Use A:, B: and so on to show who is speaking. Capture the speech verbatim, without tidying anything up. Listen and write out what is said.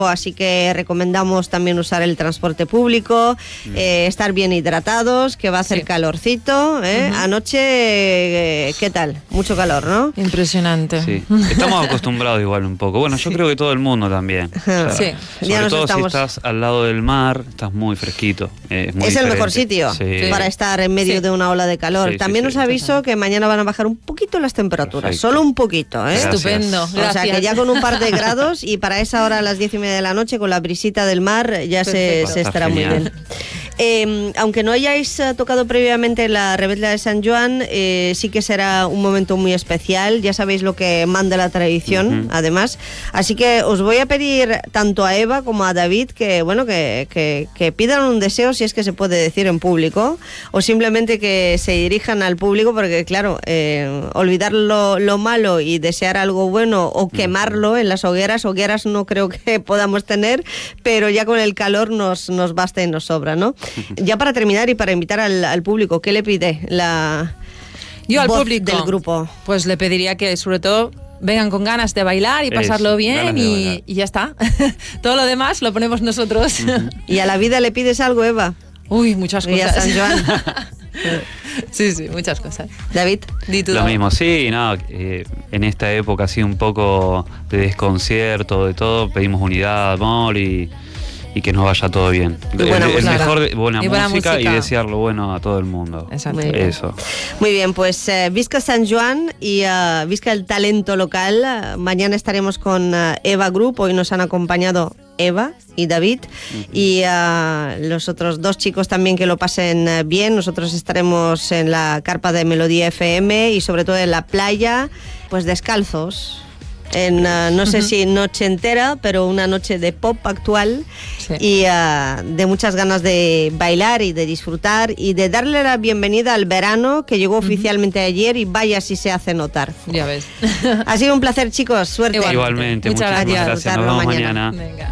A: Así que recomendamos también usar el transporte público, mm. eh, estar bien hidratados, que va a hacer sí. calorcito. ¿eh? Uh-huh. Anoche, eh, ¿qué tal? Mucho calor, ¿no?
B: Impresionante.
C: Sí. Estamos acostumbrados igual un poco. Bueno, yo sí. creo que todo el mundo también. O sea,
B: sí.
C: Sobre
A: ya
C: todo
A: estamos...
C: si estás al lado del mar, estás muy fresquito. Eh, es muy
A: es
C: diferente.
A: el mejor sitio sí. para estar en medio sí. de una ola de calor. Sí, también sí, os sí. aviso que mañana van a bajar un poquito las temperaturas,
C: Perfecto.
A: Solo un poquito. ¿eh?
B: Estupendo. Gracias.
A: O sea que ya con un par de grados y para esa hora a las diez y media de la noche con la brisita del mar ya se, se estará muy bien. Eh, aunque no hayáis uh, tocado previamente la Revetlla de San Joan, eh, sí que será un momento muy especial. Ya sabéis lo que manda la tradición, uh-huh. además. Así que os voy a pedir tanto a Eva como a David que, bueno, que, que, que pidan un deseo, si es que se puede decir en público, o simplemente que se dirijan al público, porque claro, eh, olvidar lo, lo malo y desear algo bueno o quemarlo en las hogueras, hogueras no creo que podamos tener, pero ya con el calor nos, nos basta y nos sobra, ¿no? Ya para terminar y para invitar al, al público, ¿qué le pide la
B: Yo al
A: voz
B: público
A: del grupo?
B: Pues le pediría que sobre todo vengan con ganas de bailar y pasarlo
C: Eso,
B: bien y, y ya está. Todo lo demás lo ponemos nosotros.
A: Uh-huh. ¿Y a la vida le pides algo, Eva?
B: Uy, muchas cosas.
A: Y a San Joan.
B: Sí, sí, muchas cosas.
A: David,
B: di tú.
C: Lo mismo, sí, no, eh, en esta época así un poco de desconcierto, de todo, pedimos unidad, amor y, y que nos vaya todo bien.
A: Y buena
C: el, el
A: música.
C: mejor de, buena,
B: Y buena
C: música,
B: música
C: y desear lo bueno a todo el mundo.
B: Exacto.
A: Muy bien.
C: Eso.
A: Muy bien, pues eh, visca San Joan y uh, visca el talento local. Uh, mañana estaremos con uh, Eva Group. Hoy nos han acompañado Eva y David, uh-huh. y uh, los otros dos chicos también que lo pasen uh, bien. Nosotros estaremos en la carpa de Melodía F M y sobre todo en la playa, pues descalzos. En, uh, no sé uh-huh. si noche entera, pero una noche de pop actual, sí. y uh, de muchas ganas de bailar y de disfrutar y de darle la bienvenida al verano que llegó uh-huh. oficialmente ayer y vaya si se hace notar.
B: Ya ves.
A: Ha sido un placer, chicos, suerte.
C: Igualmente,
B: muchas
C: muchísimas
B: gracias.
C: gracias. Nos vemos mañana.
B: Venga.